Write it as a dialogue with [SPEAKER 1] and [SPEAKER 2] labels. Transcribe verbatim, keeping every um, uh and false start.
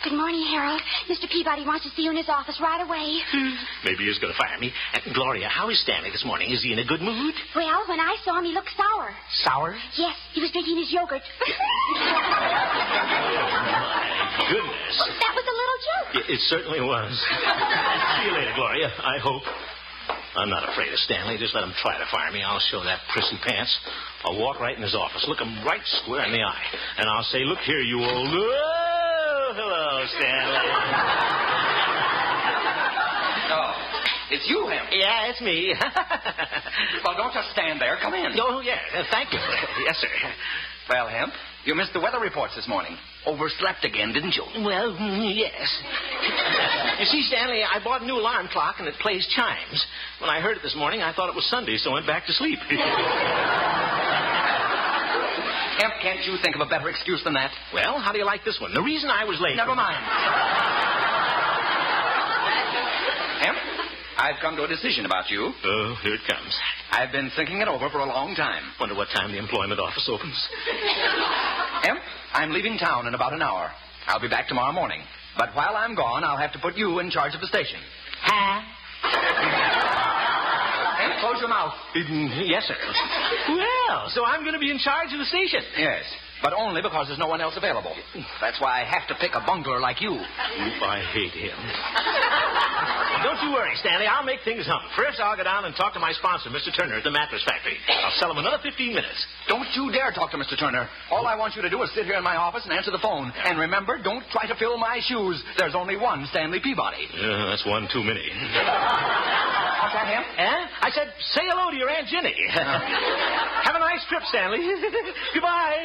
[SPEAKER 1] Good morning, Harold. Mister Peabody wants to see you in his office right away.
[SPEAKER 2] Maybe he's going to fire me. Uh, Gloria, how is Stanley this morning? Is he in a good mood?
[SPEAKER 1] Well, when I saw him, he looked sour.
[SPEAKER 2] Sour?
[SPEAKER 1] Yes, he was drinking his yogurt.
[SPEAKER 2] Goodness.
[SPEAKER 1] Well, that was a little joke.
[SPEAKER 2] It, it certainly was. See you later, Gloria, I hope. I'm not afraid of Stanley. Just let him try to fire me. I'll show that prissy pants. I'll walk right in his office, look him right square in the eye, and I'll say, look here, you old... Oh, hello, Stanley.
[SPEAKER 3] Oh, it's you, Hemp.
[SPEAKER 2] Yeah, it's me.
[SPEAKER 3] Well, don't just stand there. Come in.
[SPEAKER 2] Oh, yeah, uh, thank you. Yes, sir.
[SPEAKER 3] Well, Hemp, you missed the weather reports this morning. Overslept again, didn't you?
[SPEAKER 2] Well, mm, yes. You see, Stanley, I bought a new alarm clock, and it plays chimes. When I heard it this morning, I thought it was Sunday, so I went back to sleep.
[SPEAKER 3] Hemp, can't you think of a better excuse than that?
[SPEAKER 2] Well, how do you like this one? The reason I was late...
[SPEAKER 3] Never mind. Hemp, I've come to a decision about you.
[SPEAKER 2] Oh, here it comes.
[SPEAKER 3] I've been thinking it over for a long time.
[SPEAKER 2] Wonder what time the employment office opens.
[SPEAKER 3] Hemp, I'm leaving town in about an hour. I'll be back tomorrow morning. But while I'm gone, I'll have to put you in charge of the station.
[SPEAKER 2] Huh?
[SPEAKER 3] Hemp, close your mouth.
[SPEAKER 2] Yes, sir. Well, so I'm going to be in charge of the station.
[SPEAKER 3] Yes, but only because there's no one else available. That's why I have to pick a bungler like you.
[SPEAKER 2] Oop, I hate him. Don't you worry, Stanley. I'll make things hum. First, I'll go down and talk to my sponsor, Mister Turner, at the mattress factory. I'll sell him another fifteen minutes.
[SPEAKER 3] Don't you dare talk to Mister Turner. All I want you to do is sit here in my office and answer the phone. And remember, don't try to fill my shoes. There's only one Stanley Peabody.
[SPEAKER 2] Yeah, that's one too many.
[SPEAKER 3] What's that, Hemp?
[SPEAKER 2] Eh? I said, say hello to your Aunt Jenny. Have a nice trip, Stanley. Goodbye.